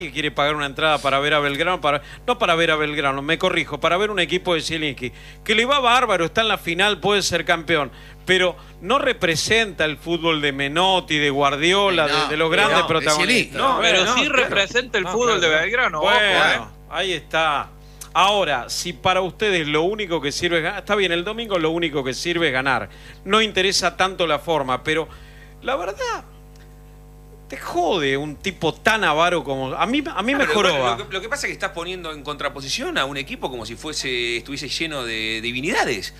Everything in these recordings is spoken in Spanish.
que quiere pagar una entrada para ver a Belgrano, no para ver a Belgrano, me corrijo, para ver un equipo de Zielinski, que le va bárbaro, está en la final, puede ser campeón, pero no representa el fútbol de Menotti, de Guardiola, de los grandes protagonistas. Pero sí representa el fútbol de Belgrano. Bueno, ahí está. Ahora, si para ustedes lo único que sirve es ganar, está bien, el domingo lo único que sirve es ganar, no interesa tanto la forma, pero la verdad... Te jode un tipo tan avaro como... A mí me joroba. Lo que pasa es que estás poniendo en contraposición a un equipo como si estuviese lleno de divinidades.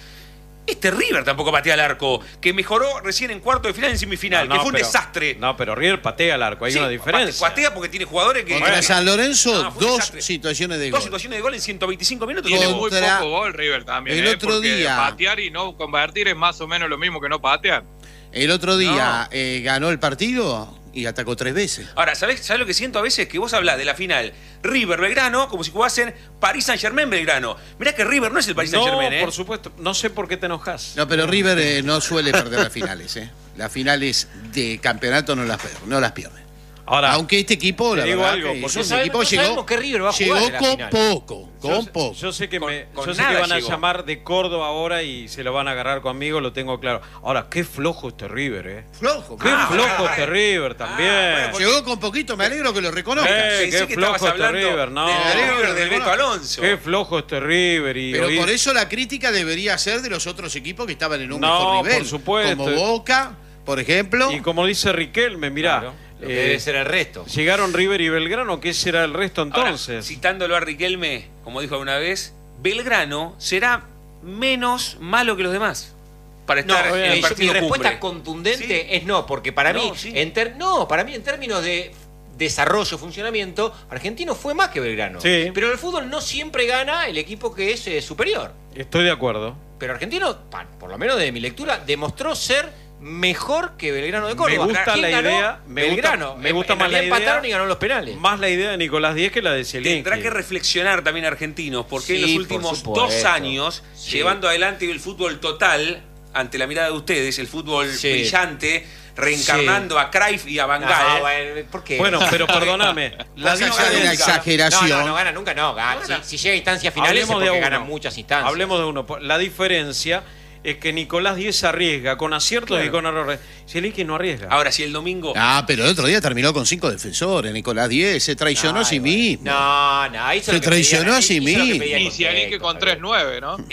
River tampoco patea al arco, que mejoró recién en cuarto de final, en semifinal, que fue un desastre. No, pero River patea al arco, hay una diferencia. Patea porque tiene jugadores que... Contra San Lorenzo, dos situaciones de gol. Dos situaciones de gol en 125 minutos. Tiene muy poco gol River también. El otro día... Patear y no convertir es más o menos lo mismo que no patear. El otro día ganó el partido y atacó 3 veces. Ahora, ¿sabés lo que siento a veces? Que vos hablás de la final River-Belgrano como si jugasen Paris Saint-Germain-Belgrano. Mirá que River no es el Paris Saint-Germain, por supuesto. No sé por qué te enojas. No, pero River no suele perder las finales, Las finales de campeonato no las pierde. Ahora, aunque este equipo, la verdad, sabemos que River va a jugar llegó con poco. Yo sé que van a llamar de Córdoba ahora y se lo van a agarrar conmigo, lo tengo claro. Ahora, qué flojo este River, Flojo. Qué flojo este River también. Llegó con poquito, me alegro que lo reconozcas. Qué flojo este River, no. River del Beto Alonso. Qué flojo este River. Pero por eso la crítica debería ser de los otros equipos que estaban en un mejor nivel. Por supuesto. Como Boca, por ejemplo. Y como dice Riquelme, mirá. Claro. Lo que debe ser el resto. Llegaron River y Belgrano, ¿qué será el resto entonces? Ahora, citándolo a Riquelme, como dijo alguna vez, Belgrano será menos malo que los demás para estar en el partido. Mi respuesta contundente es no, porque para mí, para mí en términos de desarrollo, funcionamiento, Argentino fue más que Belgrano. Sí. Pero en el fútbol no siempre gana el equipo que es superior. Estoy de acuerdo. Pero Argentino, por lo menos de mi lectura, demostró ser mejor que Belgrano de Córdoba. Me gusta la idea. Belgrano. Me gusta más la idea. Empataron y ganó los penales. Más la idea de Nicolás Díez que la de Zielinski. Tendrá que reflexionar también Argentinos, porque en los últimos 2 años, llevando adelante el fútbol total, ante la mirada de ustedes, el fútbol brillante, reencarnando a Cruyff y a Van Gaal. ¿Por qué? Bueno, pero perdóname. La exageración. No gana nunca. Si llega a instancias finales es porque ganan muchas instancias. Hablemos de uno. La diferencia es que Nicolás Díez arriesga con aciertos y con errores. Zielinski no arriesga. Ahora, si el domingo... pero el otro día terminó con 5 defensores. Nicolás Díez se traicionó a sí mismo. Hizo se traicionó a sí mismo. Y Zielinski con 3-9, ¿no?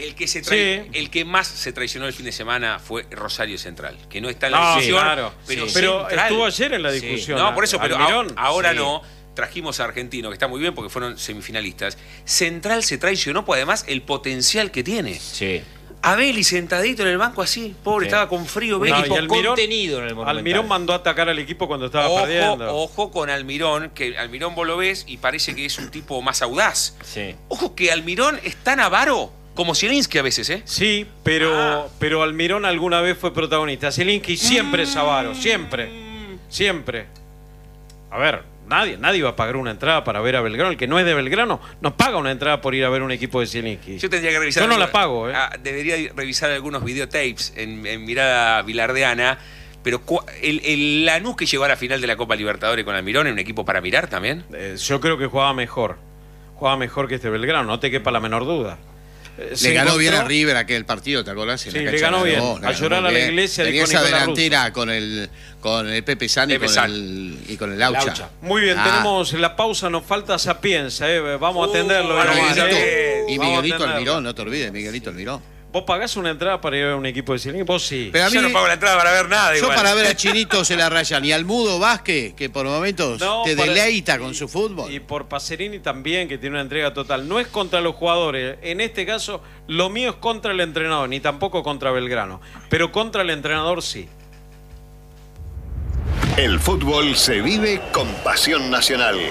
El que más se traicionó el fin de semana fue Rosario Central, que no está en la discusión. Claro. Pero estuvo ayer en la discusión. No, por eso, pero Almirón. ahora no. Trajimos a Argentino, que está muy bien porque fueron semifinalistas. Central se traicionó por además el potencial que tiene. Sí. A Beli sentadito en el banco así, pobre, estaba con frío. Beli, y contenido en el Monumental. Almirón mandó a atacar al equipo cuando estaba perdiendo. Ojo con Almirón, que Almirón vos lo ves y parece que es un tipo más audaz. Sí. Ojo que Almirón es tan avaro como Zielinski a veces, Sí, pero Almirón alguna vez fue protagonista. Zielinski siempre es avaro, siempre. A ver, nadie va a pagar una entrada para ver a Belgrano. El que no es de Belgrano no paga una entrada por ir a ver un equipo de Zielinski. Yo tendría que revisar. Yo no la pago, Debería revisar algunos videotapes en mirada bilardeana. Pero el Lanús que llegó a la final de la Copa Libertadores con Almirón, ¿es un equipo para mirar también? Yo creo que jugaba mejor. Jugaba mejor que este Belgrano, no te quepa la menor duda. Le ganó bien a River aquel partido, ¿te acordás? Sí, le ganó bien. A llorar a la iglesia. Tenía esa delantera con el Pepe San y con el Laucha. Muy bien, tenemos la pausa, nos falta Sapienza, vamos a atenderlo. Y Miguelito Almirón, no te olvides, Miguelito Almirón. ¿Vos pagás una entrada para ir a ver un equipo de Zielinski? Vos sí. Pero a mí, yo no pago la entrada para ver nada. Yo para ver a Chinito se la rayan. Y al Mudo Vázquez, que por momentos te deleita con su fútbol. Y por Pacerini también, que tiene una entrega total. No es contra los jugadores. En este caso, lo mío es contra el entrenador, ni tampoco contra Belgrano. Pero contra el entrenador sí. El fútbol se vive con pasión nacional.